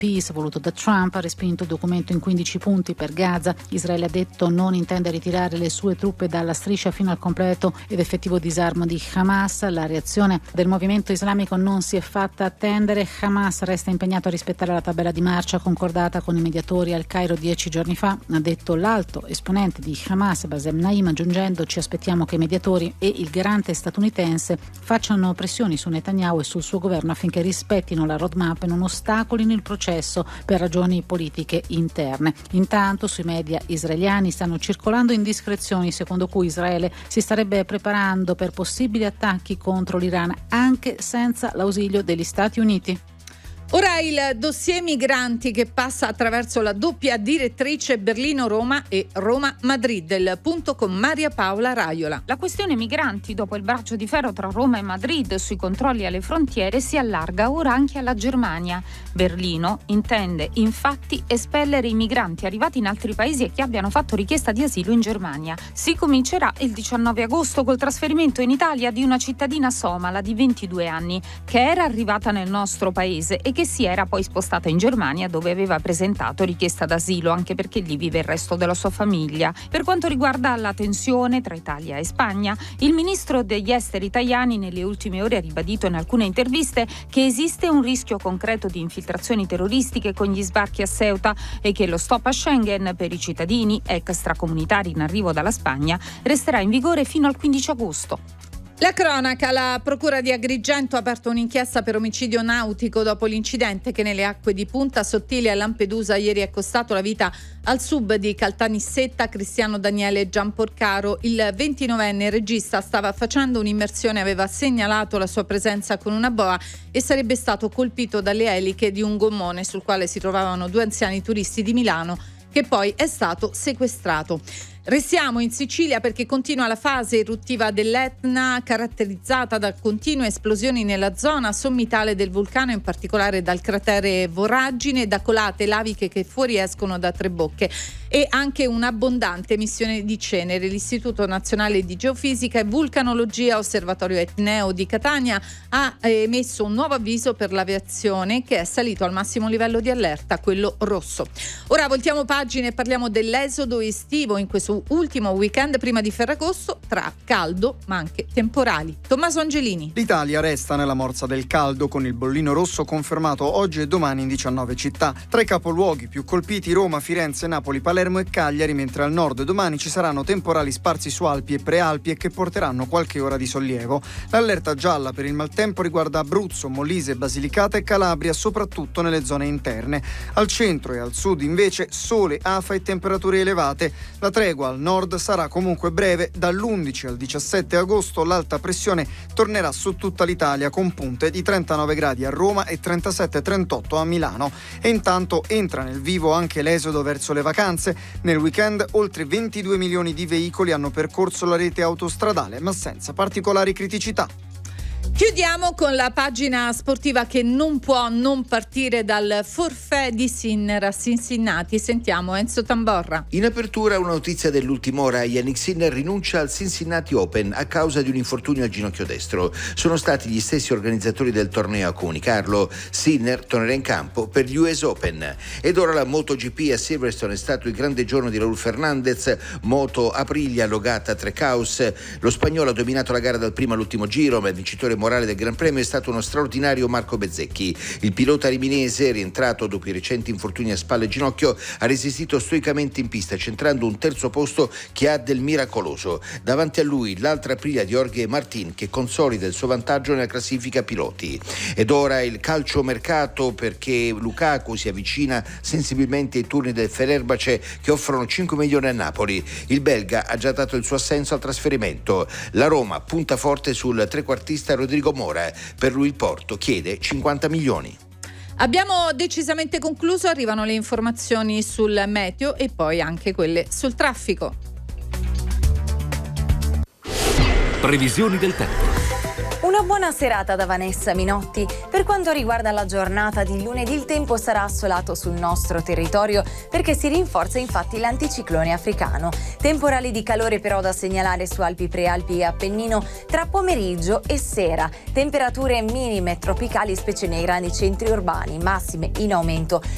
Peace voluto da Trump, ha respinto il documento in 15 punti per Gaza. Israele ha detto non intende ritirare le sue truppe dalla striscia fino al completo ed effettivo disarmo di Hamas. La reazione del movimento islamico non si è fatta attendere. Hamas resta impegnato a rispettare la tabella di marcia concordata con i mediatori al Cairo 10 giorni fa, ha detto l'alto esponente di Hamas Bassem Naim, aggiungendo: ci aspettiamo che i mediatori e il garante statunitense facciano pressioni su Netanyahu e sul suo governo affinché rispettino la roadmap e non ostacolino il processo per ragioni politiche interne. Intanto sui media israeliani stanno circolando indiscrezioni secondo cui Israele si starebbe preparando per possibili attacchi contro l'Iran anche senza l'ausilio degli Stati Uniti. Ora il dossier migranti che passa attraverso la doppia direttrice Berlino-Roma e Roma-Madrid. Il punto con Maria Paola Raiola. La questione migranti, dopo il braccio di ferro tra Roma e Madrid sui controlli alle frontiere, si allarga ora anche alla Germania. Berlino intende infatti espellere i migranti arrivati in altri paesi e che abbiano fatto richiesta di asilo in Germania. Si comincerà il 19 agosto col trasferimento in Italia di una cittadina somala di 22 anni che era arrivata nel nostro paese e che si era poi spostata in Germania, dove aveva presentato richiesta d'asilo, anche perché lì vive il resto della sua famiglia. Per quanto riguarda la tensione tra Italia e Spagna, il ministro degli esteri Tajani nelle ultime ore ha ribadito in alcune interviste che esiste un rischio concreto di infiltrazioni terroristiche con gli sbarchi a Ceuta e che lo stop a Schengen per i cittadini extracomunitari in arrivo dalla Spagna resterà in vigore fino al 15 agosto. La cronaca, la procura di Agrigento ha aperto un'inchiesta per omicidio nautico dopo l'incidente che nelle acque di Punta Sottile a Lampedusa ieri è costato la vita al sub di Caltanissetta Cristiano Daniele Giamporcaro. Il 29enne regista stava facendo un'immersione, aveva segnalato la sua presenza con una boa e sarebbe stato colpito dalle eliche di un gommone sul quale si trovavano due anziani turisti di Milano, che poi è stato sequestrato. Restiamo in Sicilia perché continua la fase eruttiva dell'Etna, caratterizzata da continue esplosioni nella zona sommitale del vulcano, in particolare dal cratere Voragine, da colate laviche che fuoriescono da Trabocche e anche un'abbondante emissione di cenere. L'Istituto Nazionale di Geofisica e Vulcanologia Osservatorio Etneo di Catania ha emesso un nuovo avviso per l'aviazione che è salito al massimo livello di allerta, quello rosso. Ora voltiamo pagina e parliamo dell'esodo estivo in questo ultimo weekend prima di Ferragosto, tra caldo ma anche temporali. Tommaso Angelini. L'Italia resta nella morsa del caldo con il bollino rosso confermato oggi e domani in 19 città. Tra i capoluoghi più colpiti Roma, Firenze, Napoli, Palermo e Cagliari, mentre al nord domani ci saranno temporali sparsi su Alpi e Prealpi e che porteranno qualche ora di sollievo. L'allerta gialla per il maltempo riguarda Abruzzo, Molise, Basilicata e Calabria, soprattutto nelle zone interne. Al centro e al sud invece sole, afa e temperature elevate. La tregua al nord sarà comunque breve. Dall'11 al 17 agosto l'alta pressione tornerà su tutta l'Italia con punte di 39 gradi a Roma e 37-38 a Milano. E intanto entra nel vivo anche l'esodo verso le vacanze. Nel weekend oltre 22 milioni di veicoli hanno percorso la rete autostradale, ma senza particolari criticità. Chiudiamo con la pagina sportiva che non può non partire dal forfait di Sinner a Cincinnati. Sentiamo Enzo Tamborra. In apertura una notizia dell'ultima ora: Jannik Sinner rinuncia al Cincinnati Open a causa di un infortunio al ginocchio destro. Sono stati gli stessi organizzatori del torneo a comunicarlo. Sinner tornerà in campo per gli US Open. Ed ora la MotoGP a Silverstone. È stato il grande giorno di Raúl Fernández, moto Aprilia logata 3 caos. Lo spagnolo ha dominato la gara dal primo all'ultimo giro, ma il vincitore morale del Gran Premio è stato uno straordinario Marco Bezzecchi. Il pilota riminese, rientrato dopo i recenti infortuni a spalle e ginocchio, ha resistito stoicamente in pista, centrando un terzo posto che ha del miracoloso. Davanti a lui l'altra Aprilia di Jorge Martin, che consolida il suo vantaggio nella classifica piloti. Ed ora il calciomercato, perché Lukaku si avvicina sensibilmente ai turni del Fenerbahce, che offrono 5 milioni a Napoli. Il belga ha già dato il suo assenso al trasferimento. La Roma punta forte sul trequartista Rodrigo Mora. Per lui il Porto chiede 50 milioni. Abbiamo decisamente concluso, arrivano le informazioni sul meteo e poi anche quelle sul traffico. Previsioni del tempo. Una buona serata da Vanessa Minotti. Per quanto riguarda la giornata di lunedì, il tempo sarà assolato sul nostro territorio perché si rinforza infatti l'anticiclone africano. Temporali di calore però da segnalare su Alpi, Prealpi e Appennino tra pomeriggio e sera. Temperature minime tropicali specie nei grandi centri urbani, massime in aumento